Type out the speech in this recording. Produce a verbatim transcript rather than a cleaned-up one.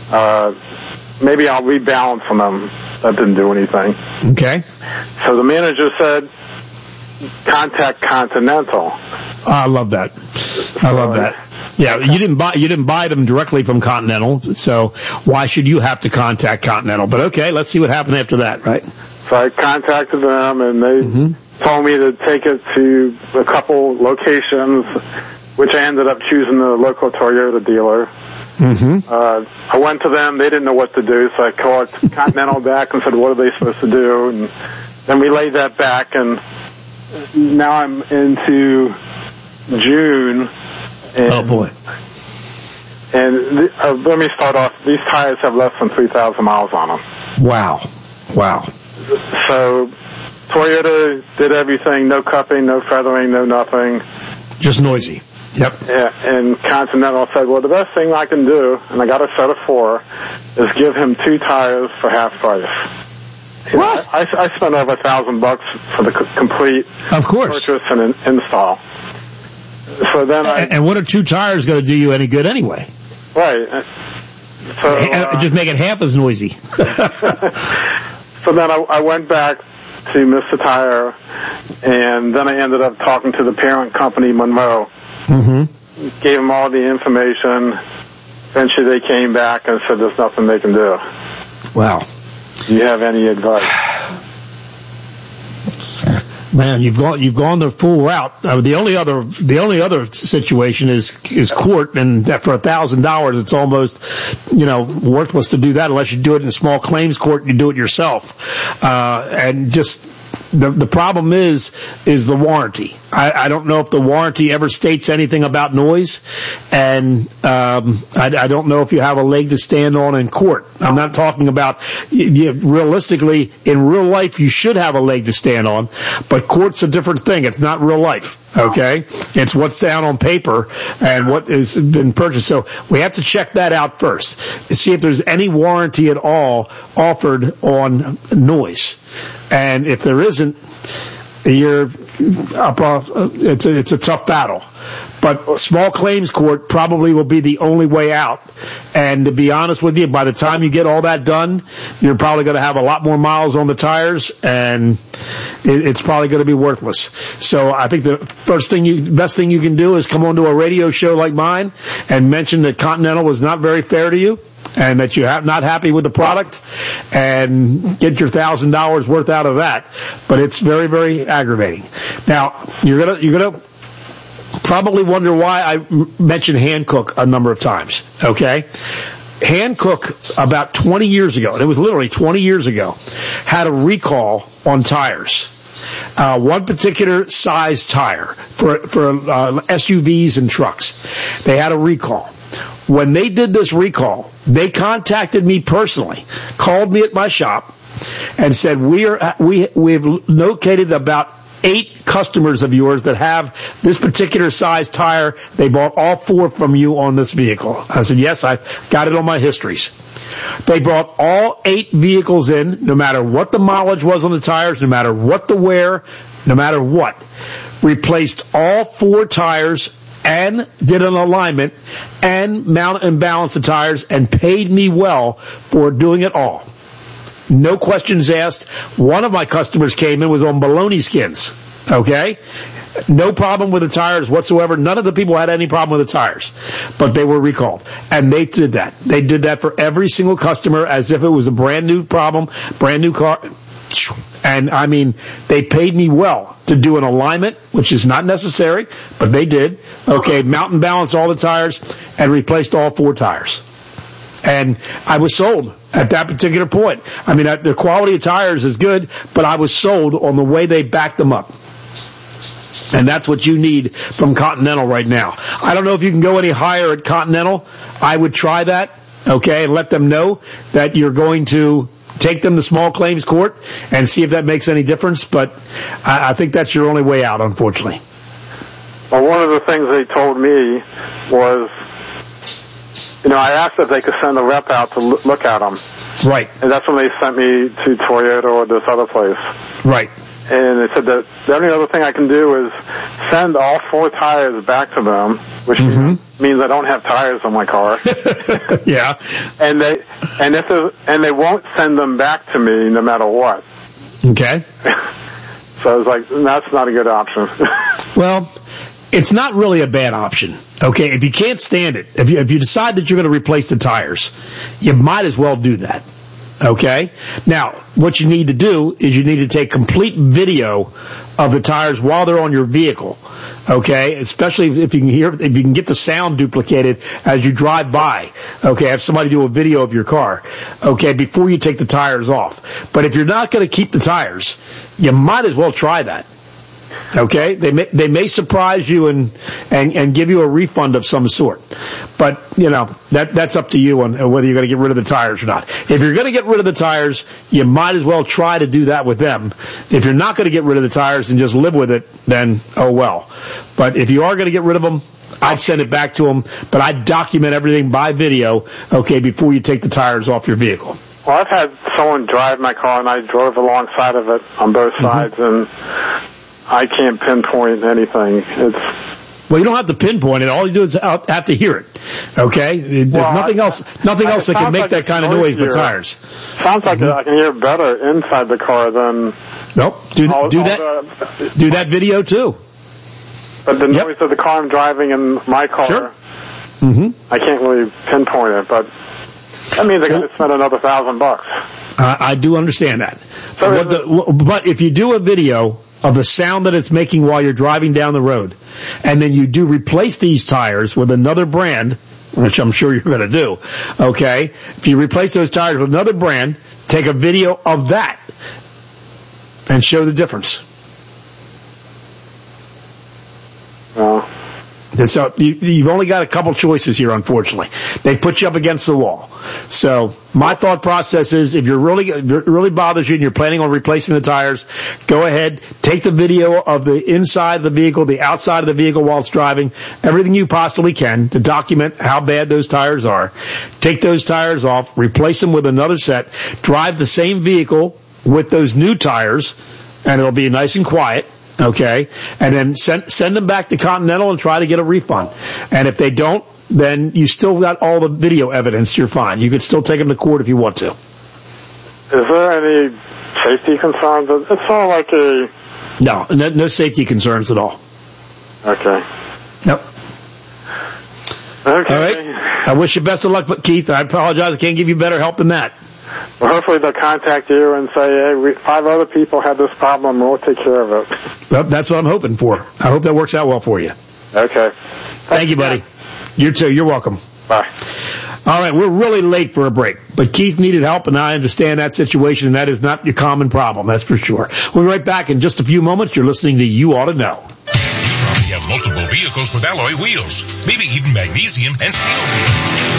uh, maybe I'll rebalance on them. That didn't do anything. Okay. So the manager said, contact Continental. Oh, I love that. I love that. Yeah, you didn't buy you didn't buy them directly from Continental, so why should you have to contact Continental? But okay, let's see what happened after that, right? So I contacted them, and they mm-hmm. told me to take it to a couple locations, which I ended up choosing the local Toyota dealer. Mm-hmm. Uh, I went to them. They didn't know what to do, so I called Continental back and said, what are they supposed to do? And then we laid that back, and now I'm into June. And, oh, boy. And th- uh, let me start off. These tires have less than three thousand miles on them. Wow. Wow. So Toyota did everything, no cupping, no feathering, no nothing. Just noisy. Yep. Yeah, and Continental said, well, the best thing I can do, and I got a set of four, is give him two tires for half price. You what? Know, I, I spent over a thousand bucks for the c- complete of course. purchase and in, install. So then I, and, and what are two tires going to do you any good anyway? Right. So uh, just make it half as noisy. So then I, I went back to Mister Tire, and then I ended up talking to the parent company, Monroe. Mm-hmm. Gave them all the information. Eventually they came back and said there's nothing they can do. Wow. Do you have any advice? Man, you've gone you've gone the full route. Uh, the only other the only other situation is is court, and for a thousand dollars, it's almost you know worthless to do that unless you do it in a small claims court and you do it yourself. Uh, and just the the problem is is the warranty. I, I don't know if the warranty ever states anything about noise, and um, I, I don't know if you have a leg to stand on in court. I'm not talking about you, you, realistically in real life. You should have a leg to stand on, but court's a different thing. It's not real life. Okay, it's what's down on paper and what has been purchased. So we have to check that out first to see if there's any warranty at all offered on noise, and if there isn't, you're up. Uh, it's a, it's a tough battle. But small claims court probably will be the only way out. And to be honest with you, by the time you get all that done, you're probably going to have a lot more miles on the tires, and it, it's probably going to be worthless. So I think the first thing you, best thing you can do is come onto a radio show like mine and mention that Continental was not very fair to you, and that you're not happy with the product, and get your thousand dollars worth out of that. But it's very, very aggravating. Now you're gonna you're gonna probably wonder why I mentioned Hankook a number of times. Okay, Hankook about twenty years ago, and it was literally twenty years ago, had a recall on tires. Uh, one particular size tire for for uh, S U Vs and trucks. They had a recall. When they did this recall, they contacted me personally, called me at my shop, and said, we are, we, we've located about eight customers of yours that have this particular size tire. They bought all four from you on this vehicle. I said, yes, I got it on my histories. They brought all eight vehicles in, no matter what the mileage was on the tires, no matter what the wear, no matter what. Replaced all four tires and did an alignment and mount and balance the tires and paid me well for doing it all. No questions asked. One of my customers came in was on baloney skins. Okay? No problem with the tires whatsoever. None of the people had any problem with the tires, but they were recalled. And they did that. They did that for every single customer as if it was a brand new problem, brand new car. And I mean, they paid me well to do an alignment, which is not necessary, but they did. Okay, mount and balance all the tires and replaced all four tires. And I was sold at that particular point. I mean, the quality of tires is good, but I was sold on the way they backed them up. And that's what you need from Continental right now. I don't know if you can go any higher at Continental. I would try that, okay, and let them know that you're going to take them to small claims court and see if that makes any difference. But I, I think that's your only way out, unfortunately. Well, one of the things they told me was, you know, I asked if they could send a rep out to look at them. Right. And that's when they sent me to Toyota or this other place. Right. And they said that the only other thing I can do is send all four tires back to them, which mm-hmm. means I don't have tires on my car. Yeah. And they and if it, and they won't send them back to me no matter what. Okay. So I was like, that's not a good option. Well, it's not really a bad option. Okay, if you can't stand it, if you if you decide that you're going to replace the tires, you might as well do that. Okay? Now, what you need to do is you need to take complete video of the tires while they're on your vehicle. Okay? Especially if you can hear, if you can get the sound duplicated as you drive by. Okay? Have somebody do a video of your car. Okay? Before you take the tires off. But if you're not going to keep the tires, you might as well try that. Okay, they may they may surprise you and, and and give you a refund of some sort, but you know that that's up to you on whether you're going to get rid of the tires or not. If you're going to get rid of the tires, you might as well try to do that with them. If you're not going to get rid of the tires and just live with it, then oh well. But if you are going to get rid of them, I'd send it back to them, but I'd document everything by video. Okay, before you take the tires off your vehicle. Well, I've had someone drive my car and I drove alongside of it on both sides, mm-hmm. and I can't pinpoint anything. It's well, you don't have to pinpoint it. All you do is have to hear it. Okay, there's well, nothing I, else. Nothing I, else that can make like that kind of noise but tires. Sounds like mm-hmm. I can hear better inside the car than. Nope. Do all, do all that. The, do that video too. But the yep. noise of the car I'm driving in my car, sure. mm-hmm. I can't really pinpoint it. But that means I got to spend another thousand bucks. Uh, I do understand that. So but, the, but if you do a video of the sound that it's making while you're driving down the road, and then you do replace these tires with another brand, which I'm sure you're going to do, okay? If you replace those tires with another brand, take a video of that and show the difference. Well, And so you, you've only got a couple choices here, unfortunately. They put you up against the wall. So my thought process is if you're really, if it really bothers you and you're planning on replacing the tires, go ahead, take the video of the inside of the vehicle, the outside of the vehicle while it's driving, everything you possibly can to document how bad those tires are. Take those tires off, replace them with another set, drive the same vehicle with those new tires, and it'll be nice and quiet. Okay, and then send send them back to Continental and try to get a refund. And if they don't, then you still got all the video evidence. You're fine. You could still take them to court if you want to. Is there any safety concerns? It's all like a no, no, no safety concerns at all. Okay. Yep. Okay. All right. I wish you best of luck, but Keith, I apologize. I can't give you better help than that. Well, hopefully they'll contact you and say, hey, we, five other people had this problem, we'll take care of it. Well, that's what I'm hoping for. I hope that works out well for you. Okay. Thank, Thank you, buddy. You too. You're welcome. Bye. All right, we're really late for a break, but Keith needed help, and I understand that situation, and that is not your common problem, that's for sure. We'll be right back in just a few moments. You're listening to You Ought to Know. You probably have multiple vehicles with alloy wheels, maybe even magnesium and steel wheels.